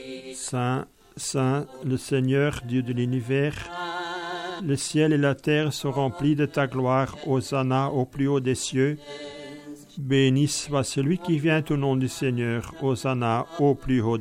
Saint, Saint, le Seigneur, Dieu de l'univers, le ciel et la terre sont remplis de ta gloire. Hosanna au plus haut des cieux. Béni soit celui qui vient au nom du Seigneur. Hosanna au plus haut des cieux.